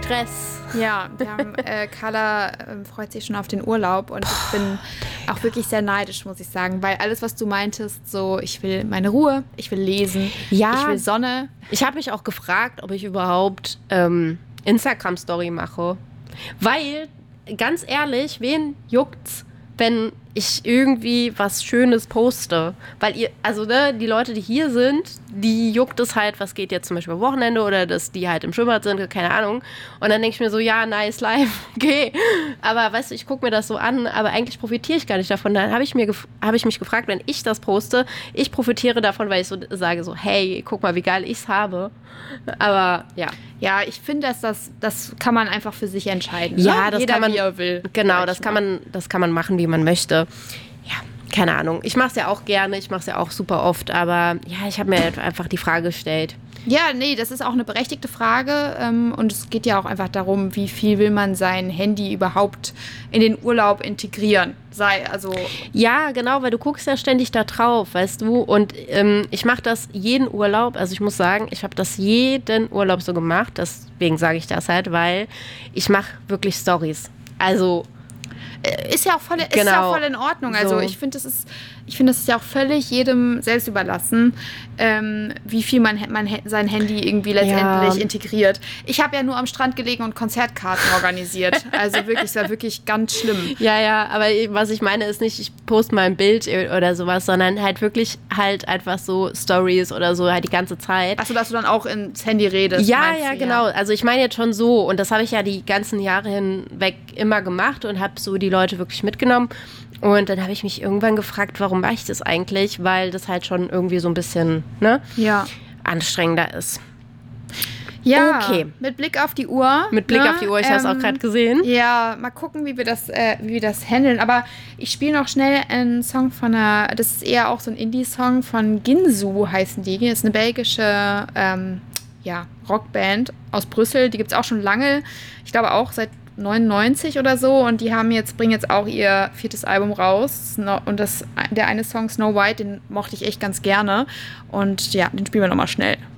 Stress. Ja, Carla freut sich schon auf den Urlaub und ich bin auch wirklich sehr neidisch, muss ich sagen, weil alles, was du meintest, so ich will meine Ruhe, ich will lesen, ich will Sonne. Ich habe mich auch gefragt, ob ich überhaupt Instagram-Story mache, weil, ganz ehrlich, wen juckt's, wenn ich irgendwie was Schönes poste? Weil die Leute, die hier sind, die juckt es halt, was geht jetzt zum Beispiel am Wochenende oder dass die halt im Schwimmbad sind, keine Ahnung. Und dann denke ich mir so, ja, nice life, okay. Aber weißt du, ich gucke mir das so an, aber eigentlich profitiere ich gar nicht davon. Dann habe ich mich gefragt, wenn ich das poste, ich profitiere davon, weil ich so sage so, hey, guck mal, wie geil ich es habe. Aber ja. Ja, ich finde, das kann man einfach für sich entscheiden. Ja, ne? das Jeder, kann man, wie er will. genau, das kann man machen, wie man möchte. Ja, keine Ahnung. Ich mache es ja auch gerne, ich mache es ja auch super oft, aber ja, ich habe mir einfach die Frage gestellt. Ja, nee, das ist auch eine berechtigte Frage und es geht ja auch einfach darum, wie viel will man sein Handy überhaupt in den Urlaub integrieren. Ja, genau, weil du guckst ja ständig da drauf, weißt du, und ich mache das jeden Urlaub, also ich muss sagen, ich habe das jeden Urlaub so gemacht, deswegen sage ich das halt, weil ich mache wirklich Stories, also ist ja auch voll in Ordnung. So. Also ich finde, das ist ja auch völlig jedem selbst überlassen, wie viel man sein Handy irgendwie letztendlich integriert. Ich habe ja nur am Strand gelegen und Konzertkarten organisiert. Also wirklich, es war wirklich ganz schlimm. Ja, aber was ich meine ist nicht, ich poste mal ein Bild oder sowas, sondern halt wirklich halt einfach so Stories oder so halt die ganze Zeit. Achso, dass du dann auch ins Handy redest. Ja, genau. Also ich meine jetzt schon so und das habe ich ja die ganzen Jahre hinweg immer gemacht und habe so die Leute wirklich mitgenommen. Und dann habe ich mich irgendwann gefragt, warum mache ich das eigentlich? Weil das halt schon irgendwie so ein bisschen anstrengender ist. Ja, okay. Mit Blick auf die Uhr. Ich habe es auch gerade gesehen. Ja, mal gucken, wie wir das handeln. Aber ich spiele noch schnell einen Song das ist eher auch so ein Indie-Song von Ginsu heißen die. Das ist eine belgische Rockband aus Brüssel. Die gibt es auch schon lange. Ich glaube auch seit 99 oder so und die bringen jetzt auch ihr 4. Album raus und der eine Song Snow White, den mochte ich echt ganz gerne und ja, den spielen wir nochmal schnell.